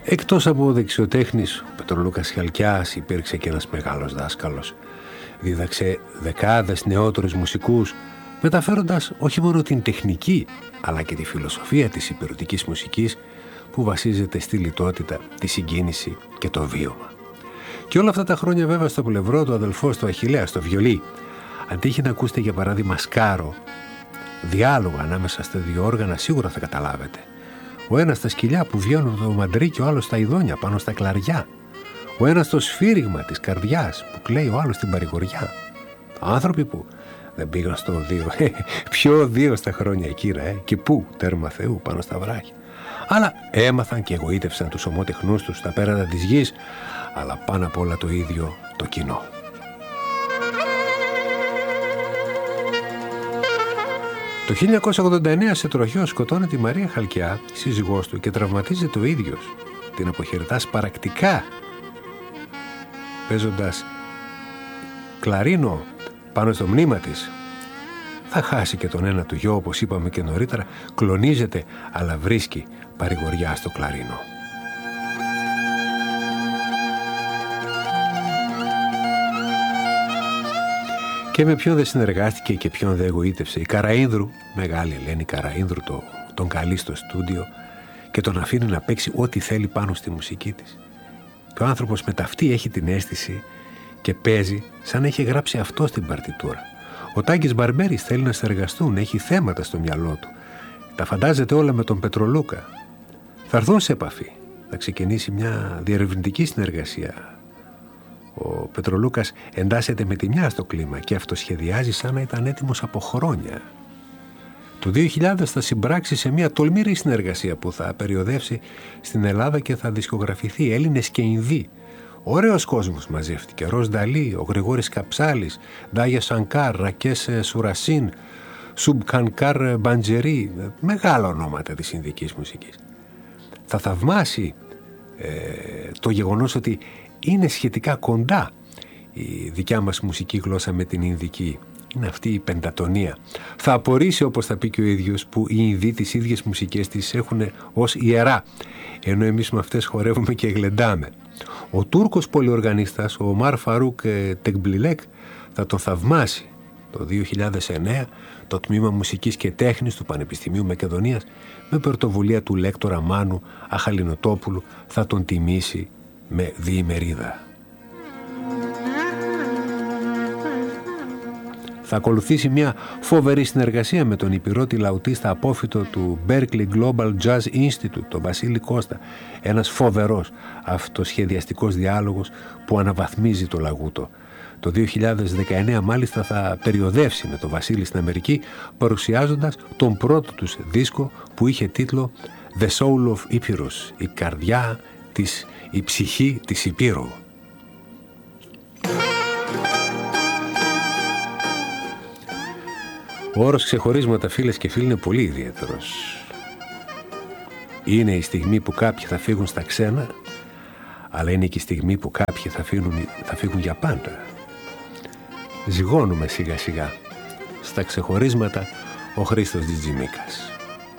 Εκτός από δεξιοτέχνης, ο Πετρολούκας Χαλκιάς υπήρξε και ένας μεγάλος δάσκαλος. Δίδαξε δεκάδες νεότερους μουσικούς, μεταφέροντας όχι μόνο την τεχνική, αλλά και τη φιλοσοφία της υπηρετικής μουσικής που βασίζεται στη λιτότητα, τη συγκίνηση και το βίωμα. Και όλα αυτά τα χρόνια βέβαια στο πλευρό του αδελφός του Αχιλλέα, στο βιολί, αντί να ακούσετε για παράδειγμα σκάρο, διάλογο ανάμεσα στα δύο όργανα, σίγουρα θα καταλάβετε. Ο ένας στα σκυλιά που βγαίνουν το μαντρί και ο άλλος στα ειδόνια πάνω στα κλαριά. Ο ένας στο σφύριγμα της καρδιάς που κλαίει ο άλλος στην παρηγοριά. Άνθρωποι που δεν πήγαν στο οδείο. Ποιο οδείο στα χρόνια εκείνα, και πού, τέρμα Θεού, πάνω στα βράχια. Αλλά έμαθαν και εγωίτευσαν τους ομότεχνούς τους στα πέρατα της γης, αλλά πάνω απ' όλα το ίδιο το κοινό. Το 1989 σε τροχαίο σκοτώνει τη Μαρία Χαλκιά, η σύζυγός του, και τραυματίζεται ο ίδιος. Την αποχαιρετά σπαρακτικά, παίζοντας κλαρίνο πάνω στο μνήμα της. Θα χάσει και τον ένα του γιο, όπως είπαμε και νωρίτερα, κλονίζεται, αλλά βρίσκει παρηγοριά στο κλαρίνο. Και με ποιον δεν συνεργάστηκε και ποιον δεν εγωίτευσε. Η Καραΐνδρου, μεγάλη Ελένη Καραΐνδρου, τον καλεί στο στούντιο και τον αφήνει να παίξει ό,τι θέλει πάνω στη μουσική της. Και ο άνθρωπος με ταυτή έχει την αίσθηση και παίζει σαν να έχει γράψει αυτό στην παρτιτούρα. Ο Τάκης Μπαρμπέρης θέλει να συνεργαστούν, έχει θέματα στο μυαλό του. Τα φαντάζεται όλα με τον Πετρολούκα. Θα έρθουν σε επαφή. Θα ξεκινήσει μια διερευνητική συνεργασία. Ο Πετρολούκας εντάσσεται με τη μια στο κλίμα και αυτοσχεδιάζει σαν να ήταν έτοιμος από χρόνια. Το 2000 θα συμπράξει σε μια τολμηρή συνεργασία που θα περιοδεύσει στην Ελλάδα και θα δισκογραφηθεί. Έλληνες και Ινδοί. Ωραίος κόσμος μαζεύτηκε. Ροζ Νταλή, ο Γρηγόρης Καψάλης, Ντάγια Σανκάρ, Ρακές Σουρασίν, Σουμπκανκάρ Μπαντζερί. Μεγάλα ονόματα της Ινδικής μουσικής. Θα θαυμάσει το γεγονός ότι είναι σχετικά κοντά η δικιά μας μουσική γλώσσα με την Ινδική. Είναι αυτή η πεντατονία. Θα απορρίσει, όπως θα πει και ο ίδιος, που οι Ινδοί τις ίδιες μουσικές τις έχουν ως ιερά, ενώ εμείς με αυτές χορεύουμε και γλεντάμε. Ο Τούρκος πολυοργανίστας, ο Ομάρ Φαρούκ Τεκμπλιλέκ, θα τον θαυμάσει. Το 2009 το Τμήμα Μουσικής και Τέχνης του Πανεπιστημίου Μακεδονίας, με πρωτοβουλία του λέκτορα Μάνου Αχαλινοτόπουλου, θα τον τιμήσει με διημερίδα. Θα ακολουθήσει μια φοβερή συνεργασία με τον υπηρώτη λαουτίστα απόφυτο του Berkeley Global Jazz Institute, τον Βασίλη Κώστα. Ένας φοβερός αυτοσχεδιαστικός διάλογος που αναβαθμίζει το λαγούτο. Το 2019 μάλιστα θα περιοδεύσει με τον Βασίλη στην Αμερική, παρουσιάζοντας τον πρώτο τους δίσκο που είχε τίτλο The Soul of Epirus, η καρδιά της, η ψυχή της Υπήρου. Ο όρος ξεχωρίσματα, φίλες και φίλοι, είναι πολύ ιδιαίτερος. Είναι η στιγμή που κάποιοι θα φύγουν στα ξένα, αλλά είναι και η στιγμή που κάποιοι θα φύγουν για πάντα. Ζυγώνουμε σιγά σιγά. Στα ξεχωρίσματα ο Χρήστος Τζιτζιμίκας.